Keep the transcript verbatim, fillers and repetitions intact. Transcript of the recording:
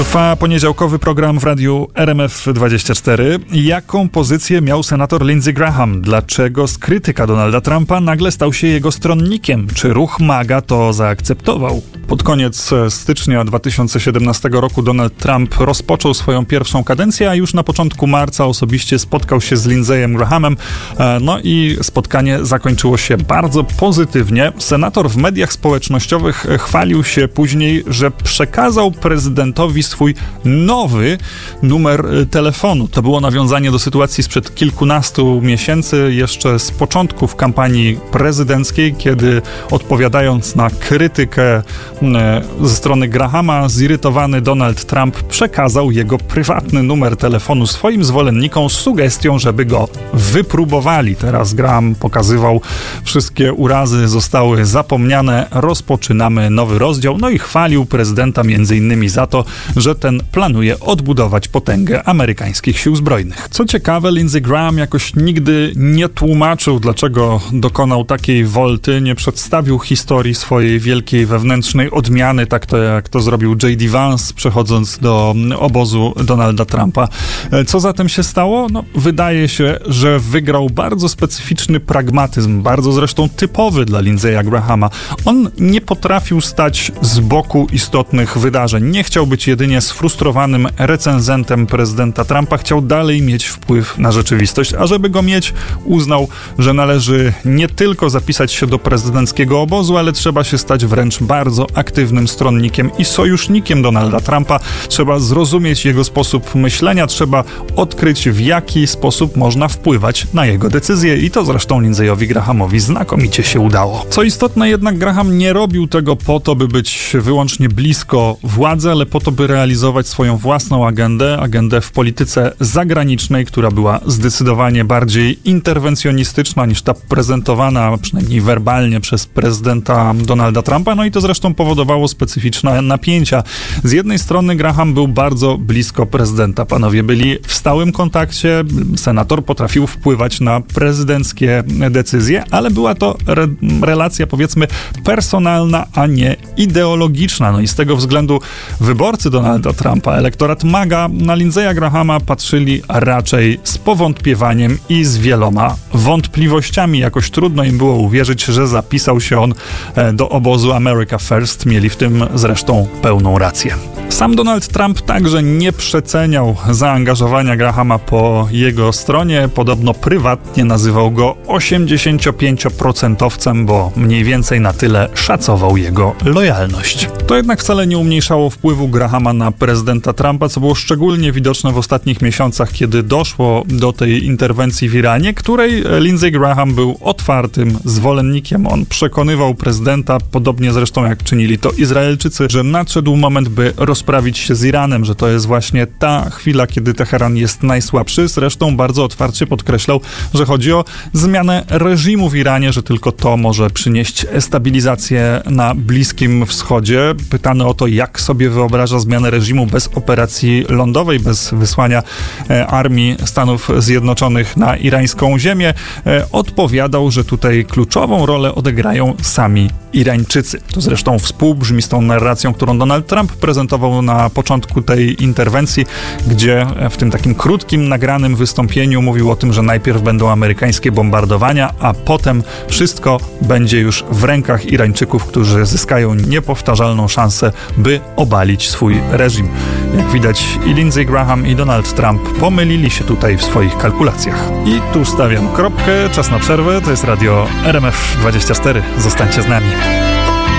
Trwa poniedziałkowy program w radiu R M F dwadzieścia cztery. Jaką pozycję miał senator Lindsey Graham? Dlaczego z krytyka Donalda Trumpa nagle stał się jego stronnikiem? Czy ruch MAGA to zaakceptował? Pod koniec stycznia dwa tysiące siedemnastego roku Donald Trump rozpoczął swoją pierwszą kadencję, a już na początku marca osobiście spotkał się z Lindseyem Grahamem. No i spotkanie zakończyło się bardzo pozytywnie. Senator w mediach społecznościowych chwalił się później, że przekazał prezydentowi swój nowy numer telefonu. To było nawiązanie do sytuacji sprzed kilkunastu miesięcy, jeszcze z początków kampanii prezydenckiej, kiedy odpowiadając na krytykę ze strony Grahama, zirytowany Donald Trump przekazał jego prywatny numer telefonu swoim zwolennikom z sugestią, żeby go wypróbowali. Teraz Graham pokazywał, wszystkie urazy zostały zapomniane, rozpoczynamy nowy rozdział, no i chwalił prezydenta między innymi za to, że ten planuje odbudować potęgę amerykańskich sił zbrojnych. Co ciekawe, Lindsey Graham jakoś nigdy nie tłumaczył, dlaczego dokonał takiej wolty, nie przedstawił historii swojej wielkiej wewnętrznej odmiany, tak to jak to zrobił J D Vance, przechodząc do obozu Donalda Trumpa. Co zatem się stało? No, wydaje się, że wygrał bardzo specyficzny pragmatyzm, bardzo zresztą typowy dla Lindsey'a Grahama. On nie potrafił stać z boku istotnych wydarzeń. Nie chciał być jedynie sfrustrowanym recenzentem prezydenta Trumpa, chciał dalej mieć wpływ na rzeczywistość, a żeby go mieć, uznał, że należy nie tylko zapisać się do prezydenckiego obozu, ale trzeba się stać wręcz bardzo aktywnym stronnikiem i sojusznikiem Donalda Trumpa. Trzeba zrozumieć jego sposób myślenia, trzeba odkryć, w jaki sposób można wpływać na jego decyzje i to zresztą Lindsey'owi Grahamowi znakomicie się udało. Co istotne jednak, Graham nie robił tego po to, by być wyłącznie blisko władzy, ale po to, by realizować swoją własną agendę, agendę w polityce zagranicznej, która była zdecydowanie bardziej interwencjonistyczna niż ta prezentowana, przynajmniej werbalnie, przez prezydenta Donalda Trumpa. No i to zresztą powodowało specyficzne napięcia. Z jednej strony Graham był bardzo blisko prezydenta. Panowie byli w stałym kontakcie. Senator potrafił wpływać na prezydenckie decyzje, ale była to re- relacja, powiedzmy, personalna, a nie ideologiczna. No i z tego względu wyborcy Donalda Trumpa, elektorat MAGA, na Lindsey'a Grahama patrzyli raczej z powątpiewaniem i z wieloma wątpliwościami. Jakoś trudno im było uwierzyć, że zapisał się on do obozu America First. Mieli w tym zresztą pełną rację. Sam Donald Trump także nie przeceniał zaangażowania Grahama po jego stronie. Podobno prywatnie nazywał go osiemdziesięciopięcioprocentowcem, bo mniej więcej na tyle szacował jego lojalność. To jednak wcale nie umniejszało wpływu Grahama na prezydenta Trumpa, co było szczególnie widoczne w ostatnich miesiącach, kiedy doszło do tej interwencji w Iranie, której Lindsey Graham był otwartym zwolennikiem. On przekonywał prezydenta, podobnie zresztą jak czynili to Izraelczycy, że nadszedł moment, by rozprawić się z Iranem, że to jest właśnie ta chwila, kiedy Teheran jest najsłabszy. Zresztą bardzo otwarcie podkreślał, że chodzi o zmianę reżimu w Iranie, że tylko to może przynieść stabilizację na Bliskim Wschodzie. Pytany o to, jak sobie wyobraża zmianę reżimu bez operacji lądowej, bez wysłania e, armii Stanów Zjednoczonych na irańską ziemię, e, odpowiadał, że tutaj kluczową rolę odegrają sami Irańczycy. To zresztą współbrzmi z tą narracją, którą Donald Trump prezentował na początku tej interwencji, gdzie w tym takim krótkim, nagranym wystąpieniu mówił o tym, że najpierw będą amerykańskie bombardowania, a potem wszystko będzie już w rękach Irańczyków, którzy zyskają niepowtarzalną szansę, by obalić swój reżim. Jak widać, i Lindsey Graham, i Donald Trump pomylili się tutaj w swoich kalkulacjach. I tu stawiam kropkę, czas na przerwę, to jest radio R M F dwadzieścia cztery. Zostańcie z nami.